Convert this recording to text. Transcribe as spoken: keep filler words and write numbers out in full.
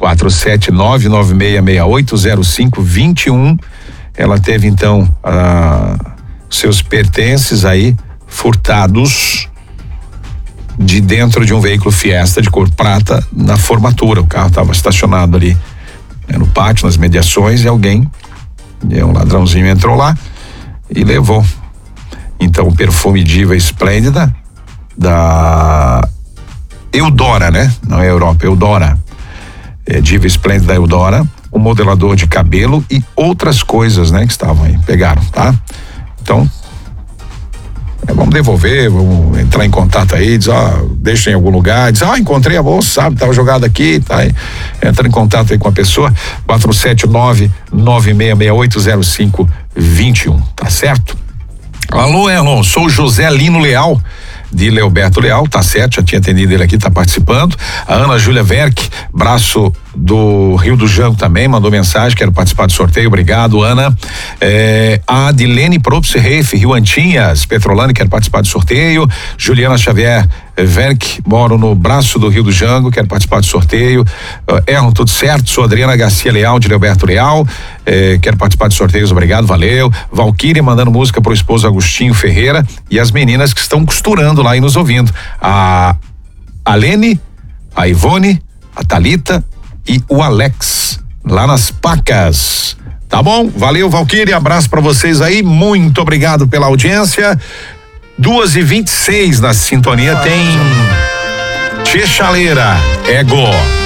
quatro sete nove nove seis seis oito zero cinco dois um. Ela teve então ah, seus pertences aí furtados de dentro de um veículo Fiesta de cor prata na formatura. O carro estava estacionado ali, né, no pátio, nas mediações, e alguém, e um ladrãozinho entrou lá e levou. Então, o perfume Diva Esplêndida da Eudora, né? Não é Europa, Eudora. É Diva Esplêndida Eudora, um modelador de cabelo e outras coisas, né? Que estavam aí, pegaram, tá? Então, é, vamos devolver, vamos entrar em contato aí, diz, ó, deixa em algum lugar, diz, ó, encontrei a bolsa, sabe, tava jogada aqui, tá aí, entra em contato aí com a pessoa, quatro sete nove nove seis seis oito zero cinco dois um, tá certo? Alô, Erlon, sou José Lino Leal, de Leoberto Leal, tá certo, já tinha atendido ele aqui, tá participando. A Ana Júlia Verck, braço do Rio do Jango também, mandou mensagem, quero participar do sorteio, obrigado, Ana. É, a Adilene Propst Reif, Rio Antinhas, Petrolândia, quero participar do sorteio. Juliana Xavier Verck, moro no braço do Rio do Jango, quero participar do sorteio. Uh, Erlon, tudo certo, sou Adriana Garcia Leal, de Leoberto Leal, é, quero participar de sorteios, obrigado, valeu. Valquíria mandando música pro esposo Agostinho Ferreira e as meninas que estão costurando lá e nos ouvindo. A Alene, a Ivone, a Thalita e o Alex, lá nas Pacas. Tá bom? Valeu, Valquíria, abraço pra vocês aí, muito obrigado pela audiência. duas e vinte e seis na sintonia tem Tchê Chaleira, Ego.